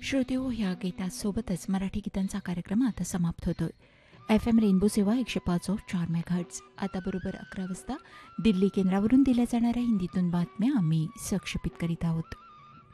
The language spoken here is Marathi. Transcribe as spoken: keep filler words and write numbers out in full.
श्रोतेहो, ह्या गीतासोबतच मराठी गीतांचा कार्यक्रम आता समाप्त होतोय. एफ एम रेनबो सेवा एकशे पाच ऑफ चार मेगाहर्ट्ज. आता बरोबर अकरा वाजता दिल्ली केंद्रावरून दिल्या जाणाऱ्या हिंदीतून बातम्या आम्ही संक्षेपित करीत आहोत.